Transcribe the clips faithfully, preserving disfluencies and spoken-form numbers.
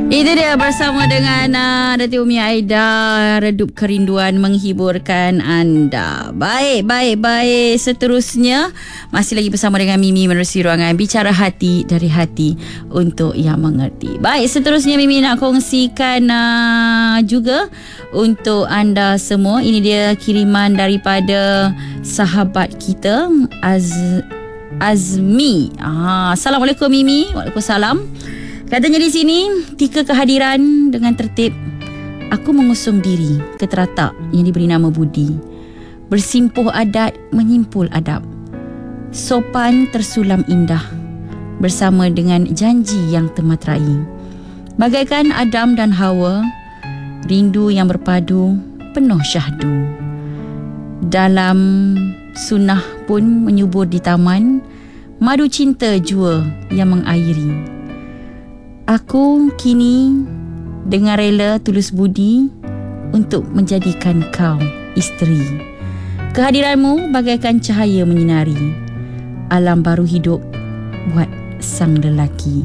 Itu dia bersama dengan uh, Datuk Umi Aida, Redup Kerinduan menghiburkan anda. Baik, baik, baik. Seterusnya masih lagi bersama dengan Mimi menerusi ruangan Bicara Hati dari Hati untuk yang mengerti. Baik, seterusnya Mimi nak kongsikan uh, juga untuk anda semua. Ini dia kiriman daripada sahabat kita Az Azmi. Ah, Assalamualaikum Mimi. Waalaikumsalam. Katanya di sini, tika kehadiran dengan tertib, aku mengusung diri ke teratak yang diberi nama budi. Bersimpuh adat, menyimpul adab. Sopan tersulam indah, bersama dengan janji yang termaterai. Bagaikan Adam dan Hawa, rindu yang berpadu, penuh syahdu. Dalam sunnah pun menyubur di taman, madu cinta jua yang mengairi. Aku kini dengan rela tulus budi untuk menjadikan kau isteri. Kehadiranmu bagaikan cahaya menyinari alam baru hidup buat sang lelaki.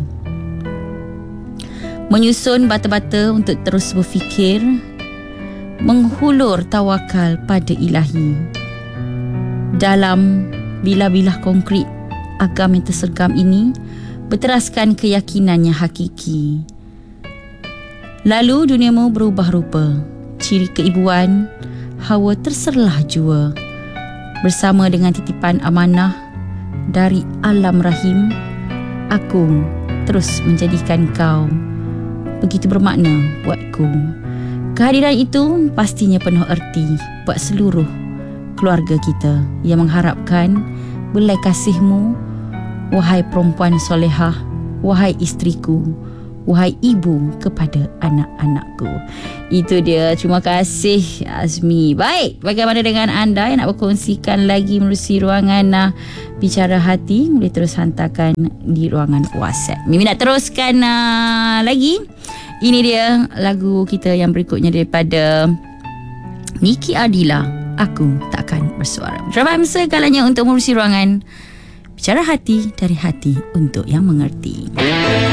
Menyusun bata-bata untuk terus berfikir, menghulur tawakal pada ilahi. Dalam bilah-bilah konkret agam yang tersergam ini, berteraskan keyakinannya hakiki. Lalu duniamu berubah rupa. Ciri keibuan Hawa terserlah jua. Bersama dengan titipan amanah dari alam rahim, aku terus menjadikan kau begitu bermakna buatku. Kehadiran itu pastinya penuh erti buat seluruh keluarga kita yang mengharapkan belai kasihmu, wahai perempuan solehah, wahai isteriku, wahai ibu kepada anak-anakku. Itu dia. Terima kasih Azmi. Baik, bagaimana dengan anda yang nak berkongsikan lagi menerusi ruangan uh, Bicara Hati? Boleh terus hantarkan di ruangan WhatsApp. Mimi nak teruskan uh, lagi. Ini dia lagu kita yang berikutnya daripada Niki Adila, Aku Takkan Bersuara. Terima kasih kalanya untuk menerusi ruangan Bicara Hati dari Hati untuk yang mengerti.